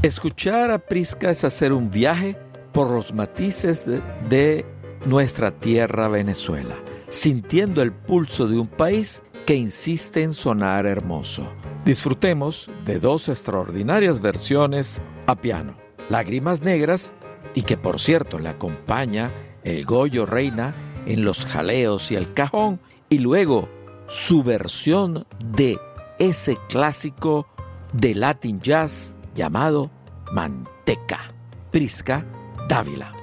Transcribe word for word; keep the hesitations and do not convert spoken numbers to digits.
Escuchar a Prisca es hacer un viaje por los matices de, de nuestra tierra Venezuela, sintiendo el pulso de un país que insiste en sonar hermoso. Disfrutemos de dos extraordinarias versiones a piano, Lágrimas Negras, y que por cierto le acompaña el Goyo Reina en los jaleos y el cajón, y luego su versión de ese clásico de Latin Jazz llamado Manteca, Prisca Dávila.